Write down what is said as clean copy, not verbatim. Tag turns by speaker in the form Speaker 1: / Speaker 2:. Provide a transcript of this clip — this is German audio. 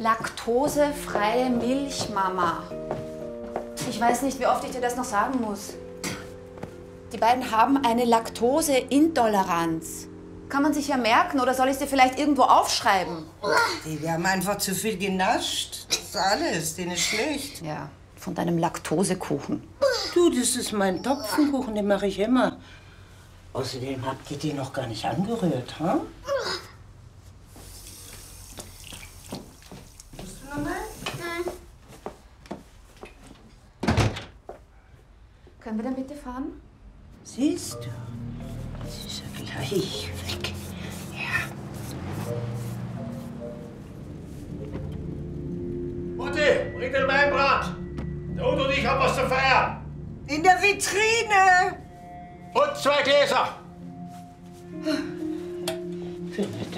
Speaker 1: Laktosefreie Milch, Mama. Ich weiß nicht, wie oft ich dir das noch sagen muss. Die beiden haben eine Laktoseintoleranz. Kann man sich ja merken, oder soll ich es dir vielleicht irgendwo aufschreiben?
Speaker 2: Die haben einfach zu viel genascht. Das ist alles, denen ist schlecht.
Speaker 1: Ja, von deinem Laktosekuchen.
Speaker 2: Du, das ist mein Topfenkuchen, den mache ich immer. Außerdem habt ihr den noch gar nicht angerührt, ha? Willst du noch mal?
Speaker 1: Können wir dann bitte fahren?
Speaker 2: Siehst du? Das ist ja gleich weg. Ja.
Speaker 3: Mutti, bring den Weinbrand. Der Hund und ich haben was zu feiern.
Speaker 2: In der Vitrine!
Speaker 3: Und 2 Gläser.
Speaker 2: Für eine